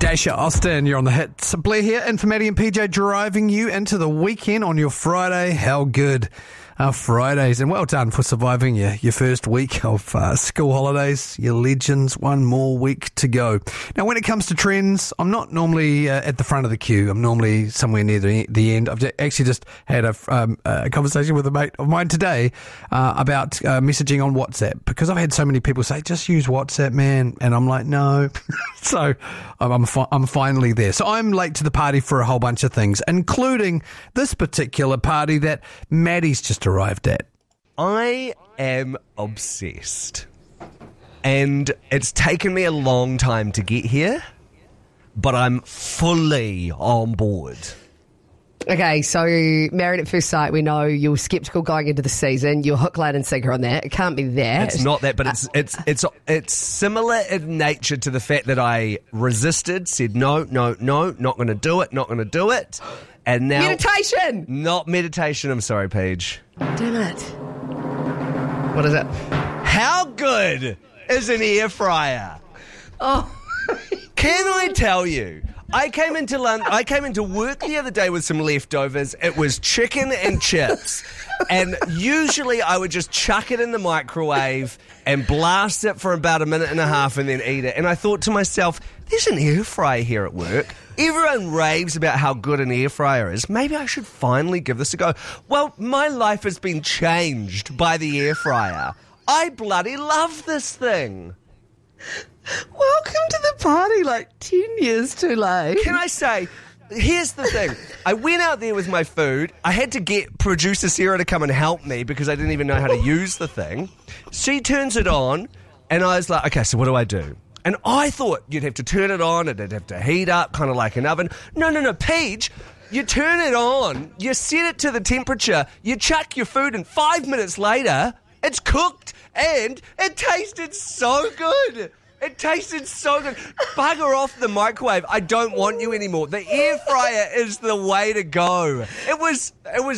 Geisha Austin, you're on the hit. Blair here, in for Maddie and PJ, driving you into the weekend on your Friday. How good are Fridays? And well done for surviving your first week of school holidays. Your legends, one more week to go. Now, when it comes to trends, I'm not normally at the front of the queue. I'm normally somewhere near the end. I've actually just had a conversation with a mate of mine today about messaging on WhatsApp, because I've had so many people say, just use WhatsApp, man. And I'm like, no. So I'm finally there. So I'm late to the party for a whole bunch of things, including this particular party that Maddie's just arrived at. I am obsessed. And it's taken me a long time to get here, but I'm fully on board. Okay, so Married at First Sight, we know you're sceptical going into the season. You're hook, line and sinker on that. It can't be that. It's not that, but it's similar in nature to the fact that I resisted, said no, not going to do it. And now... Meditation! Not meditation, I'm sorry, Paige. Damn it. What is it? How good is an air fryer? Oh. Can I tell you? I came into work the other day with some leftovers. It was chicken and chips. And usually I would just chuck it in the microwave and blast it for about a minute and a half and then eat it. And I thought to myself, there's an air fryer here at work. Everyone raves about how good an air fryer is. Maybe I should finally give this a go. Well, my life has been changed by the air fryer. I bloody love this thing. Welcome to the party, like 10 years too late. Can I say, here's the thing. I went out there with my food. I had to get producer Sarah to come and help me because I didn't even know how to use the thing. She turns it on, and I was like, okay, so what do I do? And I thought you'd have to turn it on, and it'd have to heat up, kind of like an oven. No, Paige, you turn it on, you set it to the temperature, you chuck your food, and 5 minutes later, it's cooked, and it tasted so good. It tasted so good. Bugger off the microwave. I don't want you anymore. The air fryer is the way to go. It was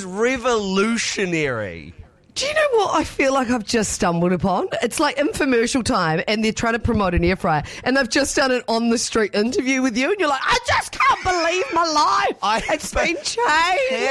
revolutionary. Do you know what I feel like I've just stumbled upon? It's like infomercial time, and they're trying to promote an air fryer, and they've just done an on-the-street interview with you, and you're like, I just can't believe my life. It's been changed.